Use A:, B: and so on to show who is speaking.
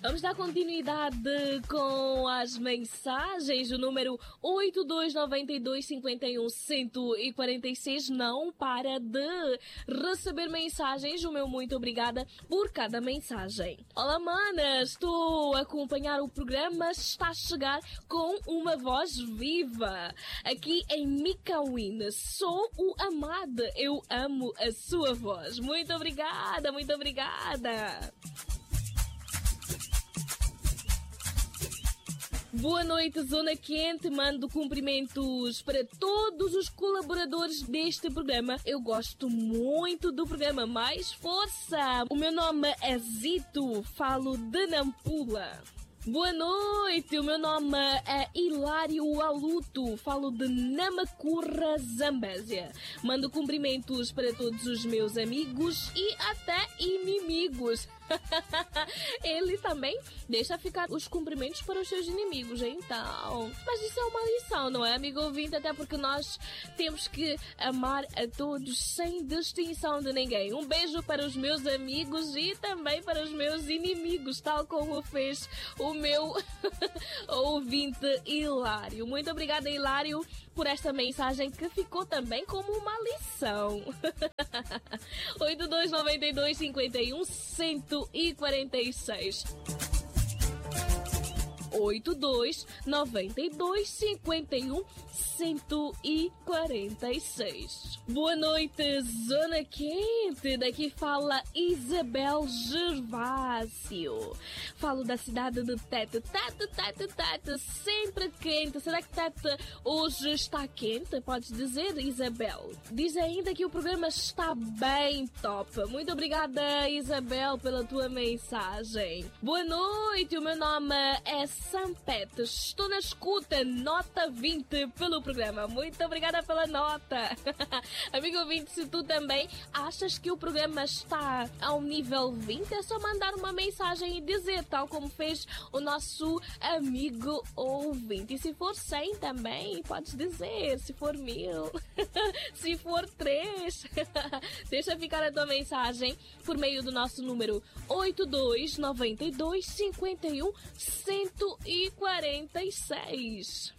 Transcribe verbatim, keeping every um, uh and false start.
A: Vamos dar continuidade com as mensagens. O número oito dois nove dois cinco um um zero quatro seis não para de receber mensagens. O meu muito obrigada por cada mensagem. Olá, manas, estou a acompanhar o programa. Está a chegar com uma voz viva. Aqui em Micauína. Sou o Amado. Eu amo a sua voz. Muito obrigada, muito obrigada. Boa noite, Zona Quente. Mando cumprimentos para todos os colaboradores deste programa. Eu gosto muito do programa. Mais força! O meu nome é Zito. Falo de Nampula. Boa noite, o meu nome é Hilário Aluto, falo de Namacurra, Zambésia. Mando cumprimentos para todos os meus amigos e até inimigos. Ele também deixa ficar os cumprimentos para os seus inimigos, então. Mas isso é uma lição, não é, amigo ouvinte? Até porque nós temos que amar a todos sem distinção de ninguém. Um beijo para os meus amigos e também para os meus inimigos, tal como fez o meu ouvinte Hilário. Muito obrigada, Hilário, por esta mensagem que ficou também como uma lição. oito dois nove dois cinco um um zero quatro seis oito dois nove dois cinco um um zero quatro seis. Boa noite, Zona Quente. Daqui fala Isabel Gervásio. Falo da cidade de Tete. Tete, Tete, Tete, sempre quente. Será que Tete hoje está quente? Podes dizer, Isabel? Diz ainda que o programa está bem top. Muito obrigada, Isabel, pela tua mensagem. Boa noite, o meu nome é Sampete. Estou na escuta, nota vinte pelo programa. Muito obrigada pela nota. Amigo ouvinte, se tu também achas que o programa está ao nível vinte, é só mandar uma mensagem e dizer, tal como fez o nosso amigo ouvinte. E se for cem também, podes dizer. Se for mil, se for três, deixa ficar a tua mensagem por meio do nosso número oito dois nove dois cinco um um zero quatro seis.